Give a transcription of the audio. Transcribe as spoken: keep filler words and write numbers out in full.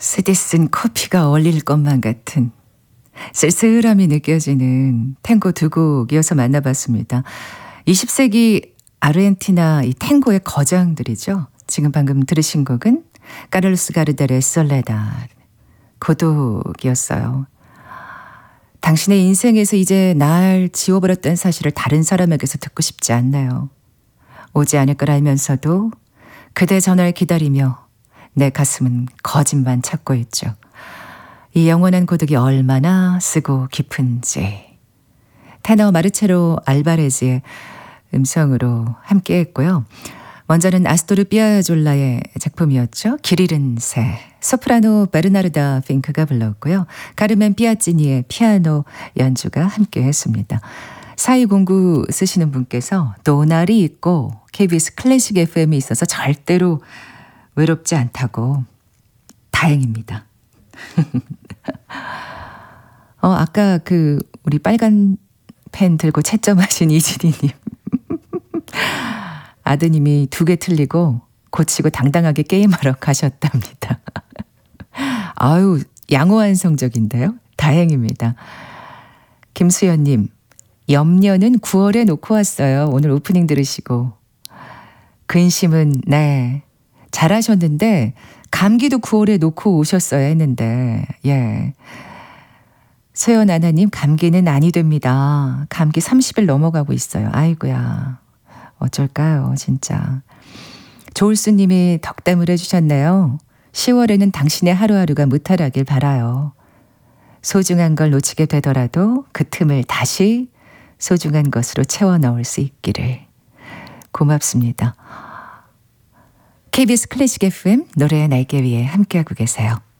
쓰디 쓴 커피가 어울릴 것만 같은 쓸쓸함이 느껴지는 탱고 두 곡 이어서 만나봤습니다. 이십 세기 아르헨티나 이 탱고의 거장들이죠. 지금 방금 들으신 곡은 카를로스 가르델의 솔레다 고독이었어요. 당신의 인생에서 이제 날 지워버렸다는 사실을 다른 사람에게서 듣고 싶지 않나요? 오지 않을 걸 알면서도 그대 전화를 기다리며 내 가슴은 거짓만 찾고 있죠. 이 영원한 고독이 얼마나 쓰고 깊은지. 테너 마르체로 알바레즈의 음성으로 함께 했고요. 먼저는 아스토르 피아졸라의 작품이었죠. 길 잃은 새. 소프라노 베르나르다 핑크가 불렀고요. 카르멘 피아치니의 피아노 연주가 함께 했습니다. 사이공구 쓰시는 분께서 노날이 있고 케이비에스 클래식 에프엠이 있어서 절대로 외롭지 않다고. 다행입니다. 어, 아까 그 우리 빨간 펜 들고 채점하신 이진희님. 아드님이 두 개 틀리고 고치고 당당하게 게임하러 가셨답니다. 아유, 양호한 성적인데요. 다행입니다. 김수연님, 염려는 구월에 놓고 왔어요. 오늘 오프닝 들으시고. 근심은 네, 잘하셨는데 감기도 구월에 놓고 오셨어야 했는데 예. 소연 아나님, 감기는 아니 됩니다. 감기 삼십 일 넘어가고 있어요. 아이고야. 어쩔까요, 진짜. 조울수님이 덕담을 해주셨네요. 시월에는 당신의 하루하루가 무탈하길 바라요. 소중한 걸 놓치게 되더라도 그 틈을 다시 소중한 것으로 채워 넣을 수 있기를. 고맙습니다. 케이비에스 클래식 에프엠 노래의 날개 위에 함께하고 계세요.